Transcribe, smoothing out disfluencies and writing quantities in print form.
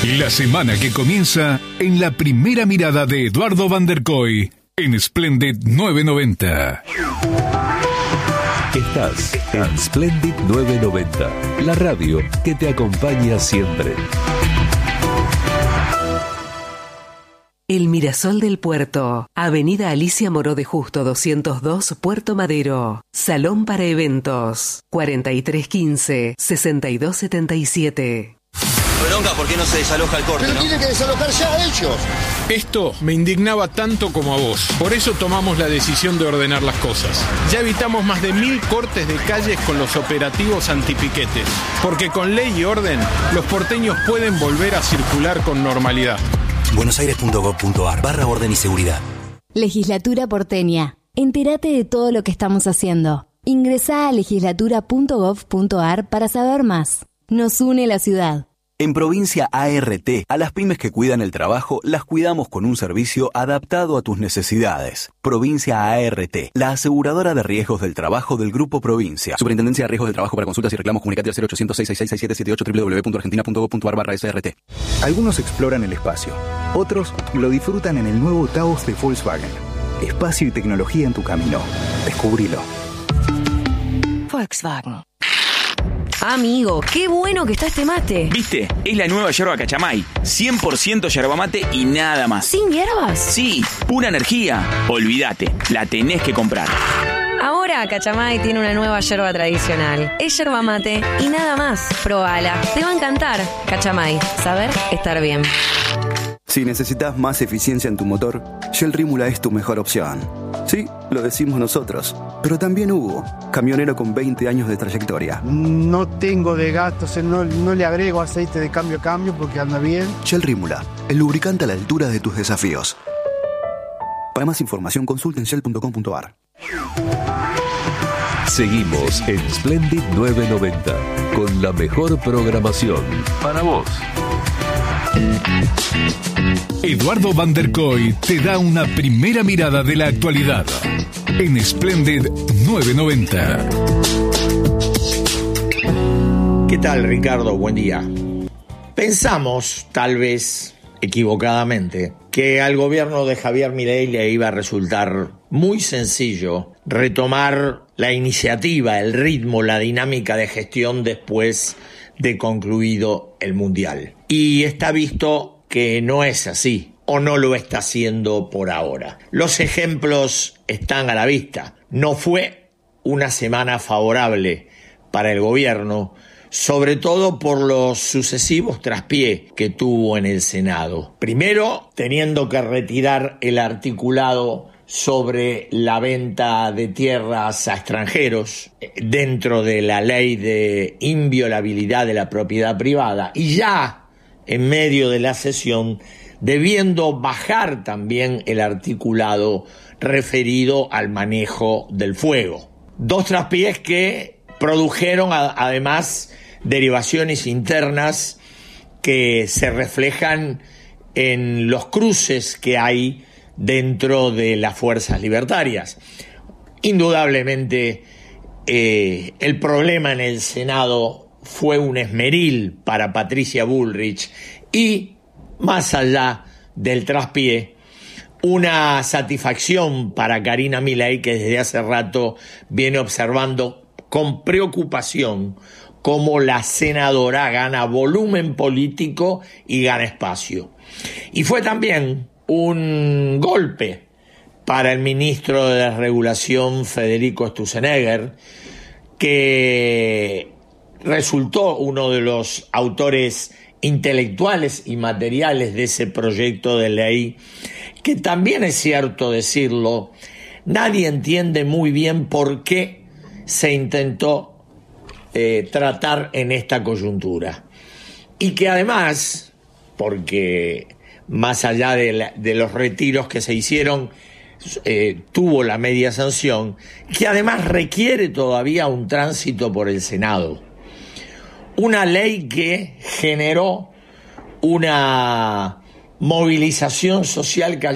La semana que comienza en la primera mirada de Eduardo Van der Kooi en Splendid 990. Estás en Splendid 990, la radio que te acompaña siempre. El Mirasol del Puerto, Avenida Alicia Moró de Justo 202, Puerto Madero. Salón para eventos, 4315-6277. Bronca, ¿por qué no se desaloja el corte? Pero ¿no? tienen que desalojar ya ellos. Esto me indignaba tanto como a vos. Por eso tomamos la decisión de ordenar las cosas. Ya evitamos más de 1000 cortes de calles con los operativos antipiquetes. Porque con ley y orden, los porteños pueden volver a circular con normalidad. buenosaires.gov.ar/orden y seguridad. Legislatura porteña. Entérate de todo lo que estamos haciendo. Ingresá a legislatura.gov.ar para saber más. Nos une la ciudad. En Provincia ART, a las pymes que cuidan el trabajo, las cuidamos con un servicio adaptado a tus necesidades. Provincia ART, la aseguradora de riesgos del trabajo del Grupo Provincia. Superintendencia de Riesgos del Trabajo. Para consultas y reclamos, comunicate al 0800-666-6778 www.argentina.gov.ar/SRT. Algunos exploran el espacio, otros lo disfrutan en el nuevo Taos de Volkswagen. Espacio y tecnología en tu camino. Descubrilo. Volkswagen. Amigo, qué bueno que está este mate. ¿Viste? Es la nueva yerba Cachamay. 100% yerba mate y nada más. ¿Sin hierbas? Sí, pura energía. Olvídate, la tenés que comprar. Ahora Cachamay tiene una nueva yerba tradicional. Es yerba mate y nada más. Probala, te va a encantar. Cachamay, saber estar bien. Si necesitas más eficiencia en tu motor, Shell Rímula es tu mejor opción. Sí, lo decimos nosotros, pero también Hugo, camionero con 20 años de trayectoria. No tengo desgastos, no le agrego aceite de cambio a cambio porque anda bien. Shell Rímula, el lubricante a la altura de tus desafíos. Para más información, consulta en shell.com.ar. Seguimos en Splendid 990 con la mejor programación para vos. Eduardo Van der Kooi te da una primera mirada de la actualidad en Splendid 990. ¿Qué tal, Ricardo? Buen día. Pensamos, tal vez equivocadamente, que al gobierno de Javier Milei le iba a resultar muy sencillo retomar la iniciativa, el ritmo, la dinámica de gestión después de concluido el Mundial. Y está visto que no es así, o no lo está haciendo por ahora. Los ejemplos están a la vista. No fue una semana favorable para el gobierno, sobre todo por los sucesivos traspiés que tuvo en el Senado. Primero, teniendo que retirar el articulado sobre la venta de tierras a extranjeros dentro de la ley de inviolabilidad de la propiedad privada, y ya en medio de la sesión debiendo bajar también el articulado referido al manejo del fuego. Dos traspiés que produjeron además derivaciones internas que se reflejan en los cruces que hay dentro de las fuerzas libertarias. Indudablemente, el problema en el Senado fue un esmeril para Patricia Bullrich y, más allá del traspié, una satisfacción para Karina Milei, que desde hace rato viene observando con preocupación cómo la senadora gana volumen político y gana espacio. Y fue también un golpe para el ministro de Desregulación, Federico Sturzenegger, que resultó uno de los autores intelectuales y materiales de ese proyecto de ley, que también es cierto decirlo, nadie entiende muy bien por qué se intentó tratar en esta coyuntura. Y que además, porque más allá de los retiros que se hicieron, tuvo la media sanción, que además requiere todavía un tránsito por el Senado. Una ley que generó una movilización social